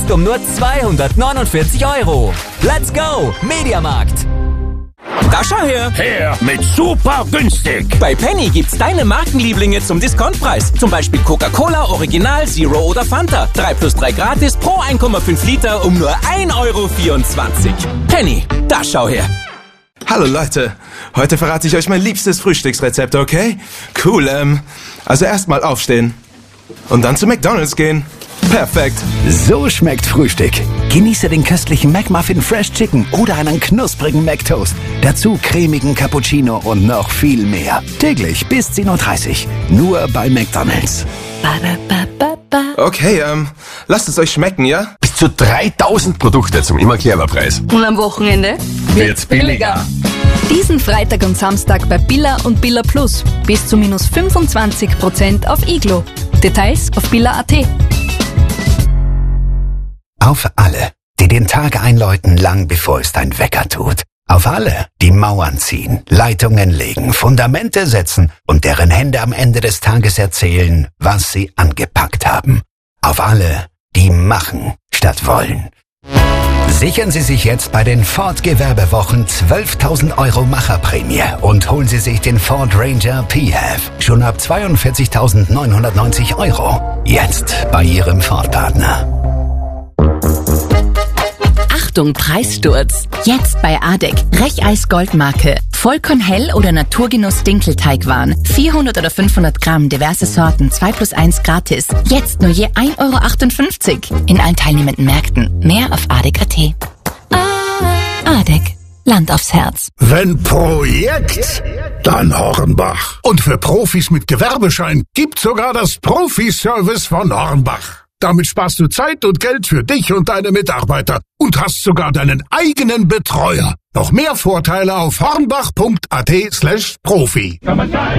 Jetzt um nur 249 €. Let's go, Mediamarkt! Da schau her! Her mit super günstig! Bei Penny gibt's deine Markenlieblinge zum Discountpreis. Zum Beispiel Coca-Cola, Original, Zero oder Fanta. 3+3 gratis pro 1,5 Liter um nur 1,24 €. Penny, da schau her! Hallo Leute, heute verrate ich euch mein liebstes Frühstücksrezept, okay? Cool, also erstmal aufstehen und dann zu McDonald's gehen. Perfekt. So schmeckt Frühstück. Genieße den köstlichen McMuffin Fresh Chicken oder einen knusprigen McToast. Dazu cremigen Cappuccino und noch viel mehr. Täglich bis 10:30 Uhr. Nur bei McDonald's. Okay, lasst es euch schmecken, ja? Bis zu 3000 Produkte zum immer clever Preis. Und am Wochenende Wird's billiger. Diesen Freitag und Samstag bei Billa und Billa Plus. Bis zu minus 25% auf Iglo. Details auf billa.at. Auf alle, die den Tag einläuten, lang bevor es dein Wecker tut. Auf alle, die Mauern ziehen, Leitungen legen, Fundamente setzen und deren Hände am Ende des Tages erzählen, was sie angepackt haben. Auf alle, die machen statt wollen. Sichern Sie sich jetzt bei den Ford Gewerbewochen 12.000 € Macherprämie und holen Sie sich den Ford Ranger PHEV schon ab 42.990 €. Jetzt bei Ihrem Ford-Partner. Achtung, Preissturz! Jetzt bei ADEC. Recheis Goldmarke. Vollkornhell oder Naturgenuss Dinkelteigwaren. 400 oder 500 Gramm, diverse Sorten, 2+1 gratis. Jetzt nur je 1,58 € in allen teilnehmenden Märkten. Mehr auf ADEC.at. ADEC. Land aufs Herz. Wenn Projekt, dann Hornbach. Und für Profis mit Gewerbeschein gibt's sogar das Profi-Service von Hornbach. Damit sparst du Zeit und Geld für dich und deine Mitarbeiter und hast sogar deinen eigenen Betreuer. Noch mehr Vorteile auf hornbach.at/profi.